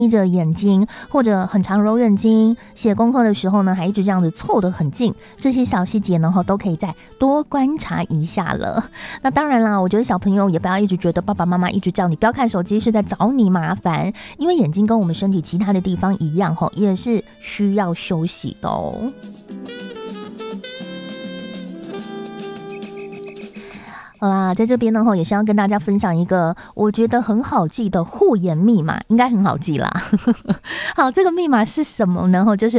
眯着眼睛，或者很常揉眼睛，写功课的时候呢，还一直这样子凑得很近，这些小细节呢，都可以再多观察一下了。那当然啦，我觉得小朋友也不要一直觉得爸爸妈妈一直叫你不要看手机是在找你麻烦，因为眼睛跟我们身体其他的地方一样，也是需要休息的哦。好啦，在这边呢也是要跟大家分享一个我觉得很好记的护眼密码，应该很好记啦。好，这个密码是什么呢？就是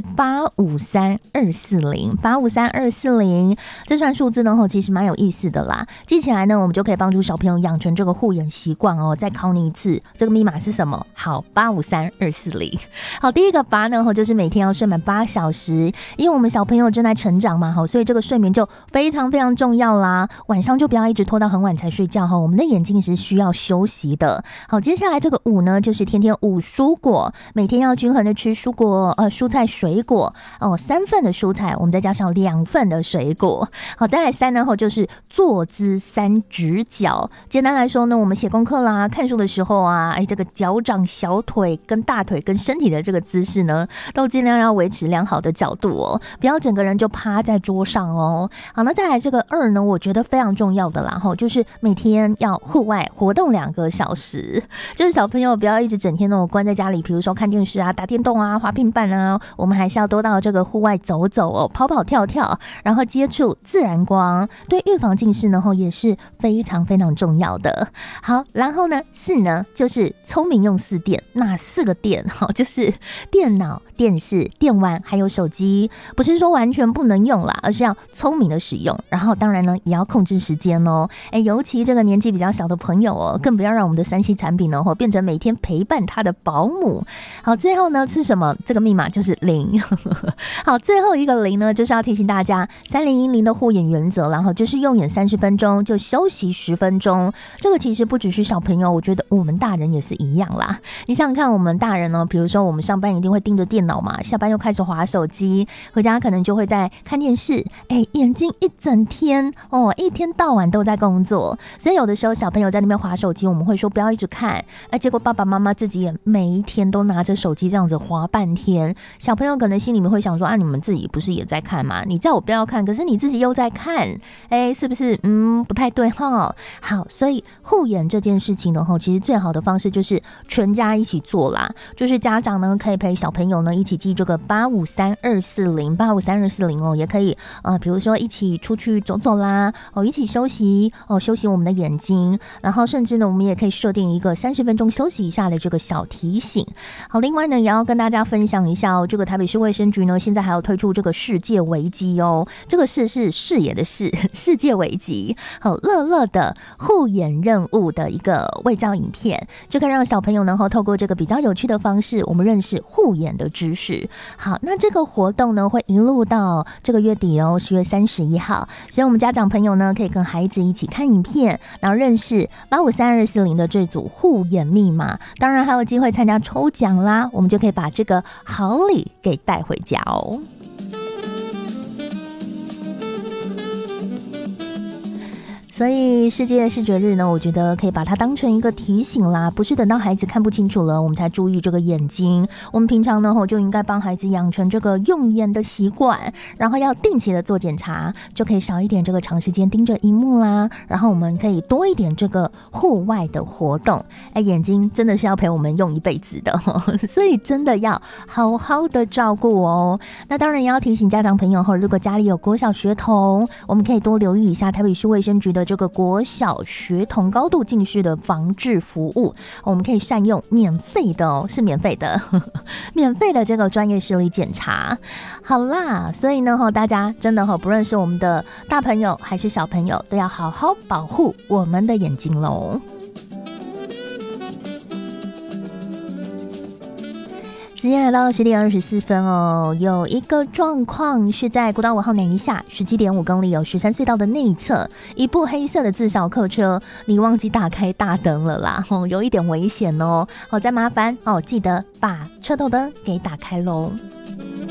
853240，853240。这串数字呢其实蛮有意思的啦，记起来呢我们就可以帮助小朋友养成这个护眼习惯哦。再考你一次，这个密码是什么？好，853240。好，第一个8呢就是每天要睡满8小时，因为我们小朋友正在成长嘛，所以这个睡眠就非常非常重要啦。晚上就不要一直拖到很晚才睡觉，我们的眼睛是需要休息的。好，接下来这个5呢就是天天5蔬果，每天要均衡的吃蔬果蔬菜水果3份的蔬菜，我们再加上2份的水果。好，再来3呢就是坐姿3直角。简单来说呢，我们写功课啦看书的时候啊，这个脚掌小腿跟大腿跟身体的这个姿势呢都尽量要维持良好的角度哦，不要整个人就趴在桌上哦。好，那再来这个2呢，我觉得非常重要的啦，就是每天要户外活动2个小时，就是小朋友不要一直整天关在家里，比如说看电视啊、打电动啊、滑平板啊，我们还是要多到这个户外走走哦，跑跑跳跳，然后接触自然光，对预防近视呢也是非常非常重要的。好，然后呢4呢就是聪明用4电，哪4个电？就是电脑、电视、电玩还有手机，不是说完全不能用啦，而是要聪明的使用，然后当然呢也要控制时间哦。尤其这个年纪比较小的朋友哦，更不要让我们的3C 产品呢变成每天陪伴他的保姆。好，最后呢是什么？这个密码就是0。好，最后一个0呢，就是要提醒大家3010的护眼原则，然后就是用眼30分钟就休息10分钟。这个其实不只是小朋友，我觉得我们大人也是一样啦。你想想看，我们大人呢，比如说我们上班一定会盯着电脑嘛，下班又开始滑手机，回家可能就会在看电视，眼睛一整天一天到晚都在工作，所以有的时候小朋友在那边滑手机，我们会说不要一直看，结果爸爸妈妈自己也每一天都拿着手机这样子滑半天，小朋友可能心里面会想说你们自己不是也在看吗？你叫我不要看，可是你自己又在看，是不是不太对齁？好，所以护眼这件事情呢其实最好的方式就是全家一起做啦，就是家长呢可以陪小朋友呢一起记这个853240也可以比如说一起出去走走啦一起休息我们的眼睛，然后甚至呢我们也可以设定一个30分钟休息一下的这个小提醒。好，另外呢也要跟大家分享一下这个台北市卫生局呢现在还要推出这个世界危机这个是视野的视，世界危机。好，乐乐的护眼任务的一个卫教影片，就可以让小朋友呢透过这个比较有趣的方式，我们认识护眼的知识。好，那这个活动呢会一路到这个月底10月31号，所以我们家长朋友呢可以跟孩子一起看影片，然后认识853240的这组护眼密码，当然还有机会参加抽奖啦，我们就可以把这个好礼给带回家哦。所以世界视觉日呢，我觉得可以把它当成一个提醒啦，不是等到孩子看不清楚了我们才注意这个眼睛，我们平常呢就应该帮孩子养成这个用眼的习惯，然后要定期的做检查，就可以少一点这个长时间盯着荧幕啦，然后我们可以多一点这个户外的活动。眼睛真的是要陪我们用一辈子的所以真的要好好的照顾哦。那当然也要提醒家长朋友如果家里有国小学童，我们可以多留意一下台北市卫生局的这个国小学童高度近视的防治服务，我们可以善用免费的是免费的免费的这个专业视力检查。好啦，所以呢大家真的不论是我们的大朋友还是小朋友，都要好好保护我们的眼睛咯。时间来到10点24分哦，有一个状况是在国道5号南一下17.5公里有13隧道的内侧，一部黑色的自小客车，你忘记打开大灯了啦，有一点危险哦。再麻烦记得把车头灯给打开咯。